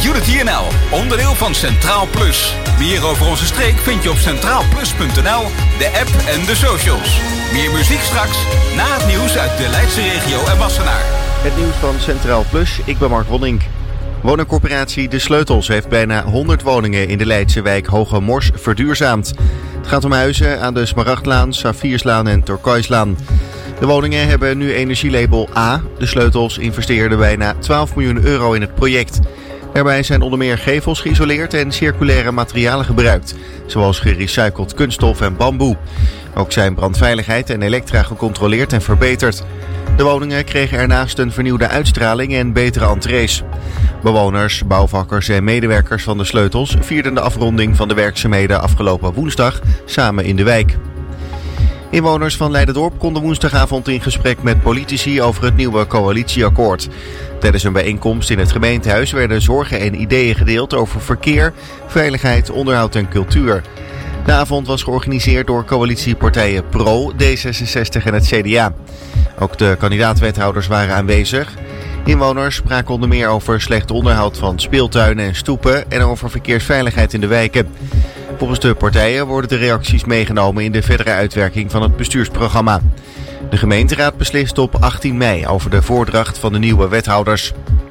Unity NL, onderdeel van Centraal Plus. Meer over onze streek vind je op centraalplus.nl, de app en de socials. Meer muziek straks, na het nieuws uit de Leidse regio en Wassenaar. Het nieuws van Centraal Plus, ik ben Mark Wonink. Woningcorporatie De Sleutels heeft bijna 100 woningen in de Leidse wijk Hoge Mors verduurzaamd. Het gaat om huizen aan de Smaragdlaan, Saphierslaan en Turkooislaan. De woningen hebben nu energielabel A. De Sleutels investeerden bijna 12 miljoen euro in het project. Daarbij zijn onder meer gevels geïsoleerd en circulaire materialen gebruikt, zoals gerecycled kunststof en bamboe. Ook zijn brandveiligheid en elektra gecontroleerd en verbeterd. De woningen kregen ernaast een vernieuwde uitstraling en betere entrees. Bewoners, bouwvakkers en medewerkers van De Sleutels vierden de afronding van de werkzaamheden afgelopen woensdag samen in de wijk. Inwoners van Leiderdorp konden woensdagavond in gesprek met politici over het nieuwe coalitieakkoord. Tijdens een bijeenkomst in het gemeentehuis werden zorgen en ideeën gedeeld over verkeer, veiligheid, onderhoud en cultuur. De avond was georganiseerd door coalitiepartijen PRO, D66 en het CDA. Ook de kandidaat-wethouders waren aanwezig. Inwoners spraken onder meer over slecht onderhoud van speeltuinen en stoepen en over verkeersveiligheid in de wijken. Volgens de partijen worden de reacties meegenomen in de verdere uitwerking van het bestuursprogramma. De gemeenteraad beslist op 18 mei over de voordracht van de nieuwe wethouders.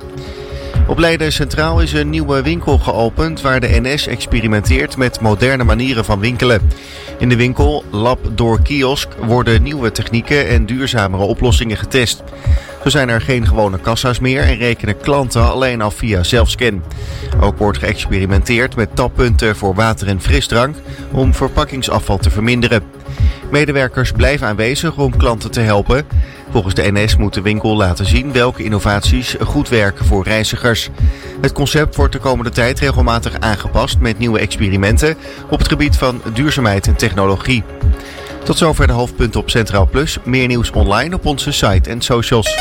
Op Leiden Centraal is een nieuwe winkel geopend waar de NS experimenteert met moderne manieren van winkelen. In de winkel Lab door Kiosk worden nieuwe technieken en duurzamere oplossingen getest. Zo zijn er geen gewone kassa's meer en rekenen klanten alleen af via zelfscan. Ook wordt geëxperimenteerd met tappunten voor water en frisdrank om verpakkingsafval te verminderen. Medewerkers blijven aanwezig om klanten te helpen. Volgens de NS moet de winkel laten zien welke innovaties goed werken voor reizigers. Het concept wordt de komende tijd regelmatig aangepast met nieuwe experimenten op het gebied van duurzaamheid en technologie. Tot zover de hoofdpunten op Centraal Plus. Meer nieuws online op onze site en socials.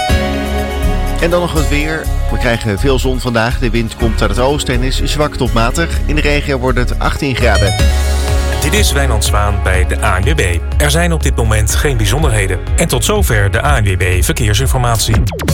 En dan nog het weer. We krijgen veel zon vandaag. De wind komt uit het oosten en is zwak tot matig. In de regio wordt het 18 graden. Dit is Wijnand Zwaan bij de ANWB. Er zijn op dit moment geen bijzonderheden. En tot zover de ANWB Verkeersinformatie.